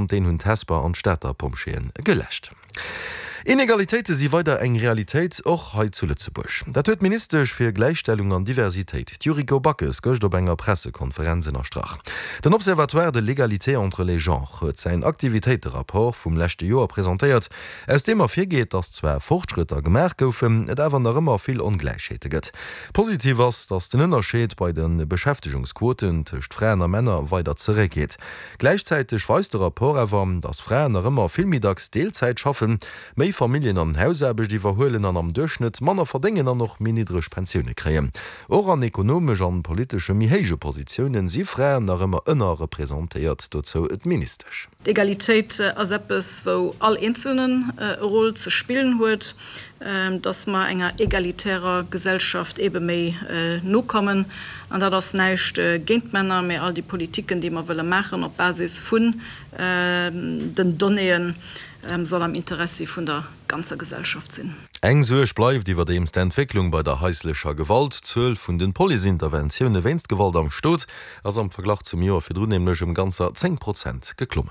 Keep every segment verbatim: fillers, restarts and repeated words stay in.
den hun Tesper an Städter Pomscheen gelächt. Inegalitéite sie weiter eng Realität och he zu Lützebusch. Dat huet ministerisch fir Gleichstellung an Diversität. Juriko Backes gocht op enger Pressekonferenzen erstrach. Den Observatoire de Legalité entre les genres huet sein Aktivitäterapport vum lächte Joer präsentiert, aus dem er fir geht, dass zwer Fortschritter gemerk goufen, et awer noch immer viel Ungleichheete gëtt. Positiv ass, dass den Unterschied bei den Beschäftigungsquoten tcht Frauen a Männer weiter zurückgeht. Gleichzeitig weist der Rapport awer, dass Frauen noch immer vielmittags Deelzeit schaffen, méi Familien an Hausäbeg die verhoelen an am Durchschnitt Manner verdingen an noch minidrech Pensionioune kreien. Or an ekonomisch an politische mihéige Positionen sie Frauen nach immer ënner repräsentiert dozo et ministerisch. Egalitéit äh, as eppes, wo all Inselnen äh, Rolle ze spielen huet, äh, dats ma enger egalitärer Gesellschaft ebe méi äh, no kommen, an dat das neicht äh, Gentmänner mé all die Politiken, die man wëlle machen op Basis vun äh, den Donneen, Ähm, soll am Interesse vun der ganzer Gesellschaft sinn. Eng soech bleif iwwer deems der Entwicklung bei der heislecher Gewalt zuuel vun den Poliinterventionioune wéinst Gewalt am Stot ass am Verglach zum Joer fir drunnemlech um ganzer zehn Prozent geklommen.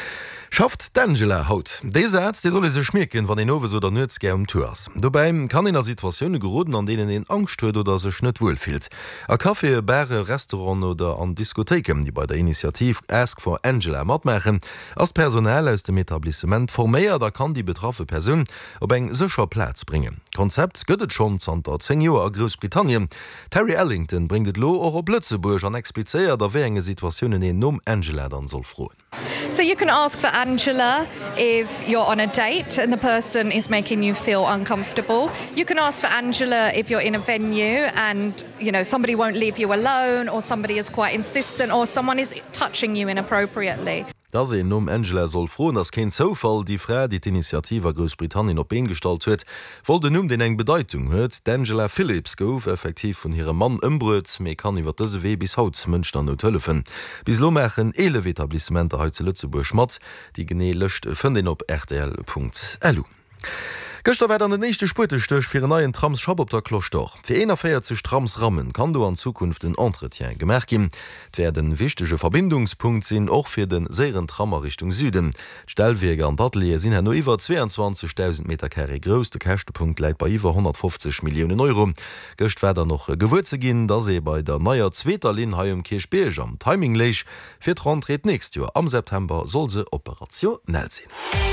Schafft d'Angela haut. Dese Äz de solle se schmecken, wann en nowe so der nëtz gär um Tours. Dobei kann in der Situationune geroden, an denen en Angst huet oder sech net wohlfilt. A Kaffee, Bäre, Restaurant oder an Diskotheken, die bei der Initiativ Ask for Angela mat machen, als Personal aus dem Etablissement forméier, da kann die betraffe Persun op eng secher Platz bringen. Konzept gëtt schon zanter zehn Joer a Großbritannien. Terry Ellington bringet lo euro Plötzeburg an explizéier, der wé enge Situationen en nom Angela dann soll froen. So you can ask for Angela if you're on a date and the person is making you feel uncomfortable. You can ask for Angela if you're in a venue and you know somebody won't leave you alone, or somebody is quite insistent, or someone is touching you inappropriately. Da se nom Angela soll froen, ass kein Zofall die Frä die d'Initiative Großbritannien op een stalt huet, wo den um den eng Bedeutung huet, d'Angela Phillips gouf effektiv vun hirem Mann ëmbrut, méi kann iwwer dëse wee bis haut Mëncht an no tëllefen. Bis lo machen ele Etablissementer heut ze Lützeburg mat, die genee lecht fën den op R T L Punkt L U. Gëster wär an den nächste Spurtestöch fir en neuen Trams Schab op der Klochtoch. Fir enenéiertzeg Trams rammen kann du an Zukunft den Entretien gemerk gin. D'wär den wichtege Verbindungspunkt sinn och fir den seieren Trammer Richtung Süden. Stellweger an Datelier sinn her no iwwer zweiundzwanzigtausend Meter Carré groß, de Kächtepunkt läit bei iwwer hundertfünfzig Millionen Euro. Gëcht wäder noch gewurze ginn, da se bei der naier zweter Lin haem Kirchbeeg am Timingleich fir d'Rentreet nächst Joer am September soll se operationell sinn.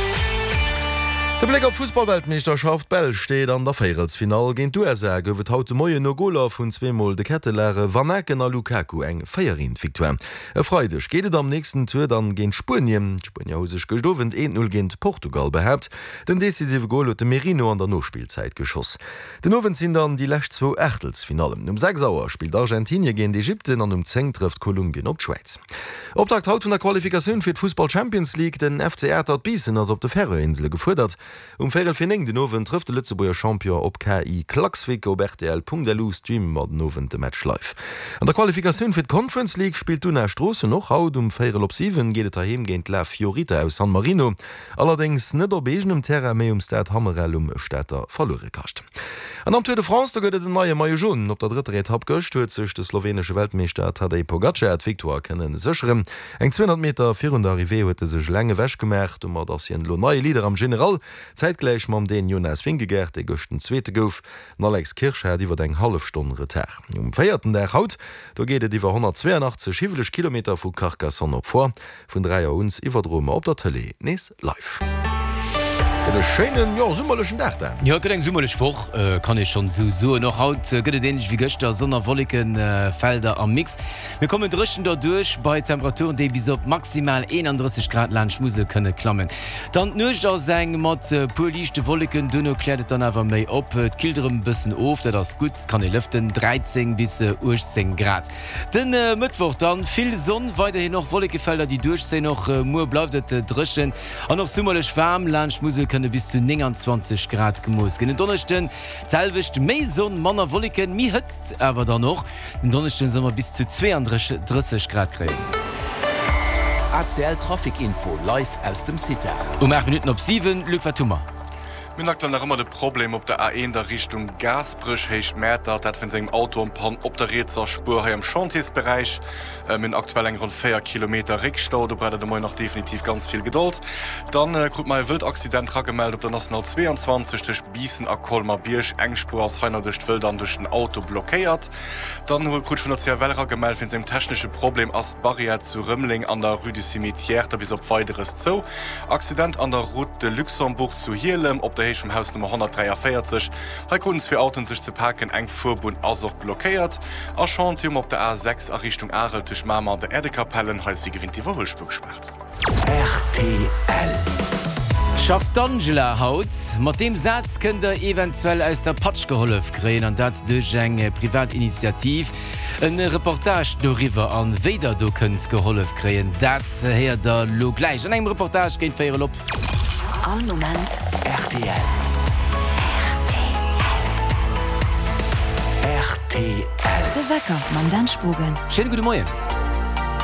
Der Blick auf Fußballweltmeisterschaft Bell steht an der Feierelsfinal gegen U S A gewet haut Moie no Goler vun zweimal de Kettelehre Van Aken a Lukaku eng Feierin Viktoire. Er freudech geht am nächsten Tour dann gegen Spurien. Spaniausig gestowen eins null gegen Portugal behabt, den decisive Goal de Merino an der Nospielzeit geschoss. Den Owen sind dann die Lächt zwei Ächtelsfinalen. Um sechs Uhr spielt Argentinien gegen Ägypten an um zehn trifft Kolumbien op Schweiz. Optakt haut von der Qualifikation für die Fußball Champions League den F C R hat Biesen als op der Färöinsel gefordert. Um Ferel Finning den Owen trifft de Lützeburger Champion op K I Klacksvik op R T L Punkt L U Stream mat den Owen de Match live. An der Qualifikation fir d Conference League spielt du Strosse noch haut um Ferel op sieben geht daheim géint La Fiorita aus San Marino. Allerdings net op begenem Terra méi um Stad Hammerell um Städter verlore kacht. An am Tour de France da gëtt den neue Majoun op der dritte Etappe gocht huet sech de slowensche Weltmeister Tadej Pogacar et Victoire kennen secheren. Eng zweihundert Meter vir der Arrivé huet sech lenge wäsch gemerkt, um mat ass hien lo neue Lieder am General. Zeitgleich mam den Jonas Wingegert de gochten zweete gouf, Alex Kirchher iwwer eng halfstunde Retard. Um feierten der Haut, da gehtet iwwer hundertzweiundachtzig schivelech Kilometer vu Carcassonne op vor, vun dreier uns iwwerdrome op der Tele nees live. Schönen, ja, summerlichen Dach dann. Ja, eng summerlech foch äh, kann ich schon so so noch haut äh, gëtt dench wie Göchter sonnerwolliken äh, Felder am Mix. Wir kommen drschen da durch bei Temperaturen, die bis op maximal einunddreißig Grad Landschmusel könne klammen. Dann nucht aus seg mat äh, pulichte Wolliken dunne klädet dann awer méi op äh, kilderem bisssen of, dat das gut kann ich lüften dreizehn bis äh, achtzehn Grad. Den äh, Mittwoch dann viel Sonn, weiterhin noch wollige Felder, die durchse noch äh, mu bleibt äh, drschen an noch summerlech warm Landschmusel könne bis zu neunundzwanzig Grad gemus. Den Donnerchten zahlwicht méi Sonn Manner Wolliken mi hëtzt awer da noch. Den Donnerchten sommer bis zu zweiunddreißig Grad kriegen. A C L Trafikinfo live aus dem City. Um acht Minuten op sieben Lück Tummer. Min aktuell noch immer de Problem op der A eins der Richtung Gasbrüch heich Mäter, dat wenn segem Auto Pan op der Rezer Spur ha am Chantiesbereich äh, min aktuell eng rund vier Kilometer Rickstau, du breitet moi noch definitiv ganz viel Geduld. Dann äh, gut mal Wildaccident gemeldet op der National zweiundzwanzig durch Biesen a Kolmar Biersch engspur aus Heiner durch Wild an durch den Auto blockiert. Dann hue gut von der C W gemeldet wenn segem technische Problem as Barriere zu Rümmling an der Rue du Cimetière da bis op weiteres zo. Accident an der Route de Luxemburg zu Hielem op der Hech vom Haus Nummer hundertdreiundvierzig. He kunden zwei Autos sich zu packen eng Vorbund as blockiert. A Chantium op der A sechs a Richtung Arel durch Mama der Erdekapellen heisst wie gewinnt die Wohlspruch gesperrt. R T L Schafft Angela haut mat dem Satz könnt er eventuell aus der Patsch geholf kreen an dat durch eng Privatinitiativ een Reportage do River an weder du könnt geholf kreen dat her der lo gleich an eng Reportage geht fe op All moment R T L R T L De Wecker man dann spugen. Schönen guten Morgen.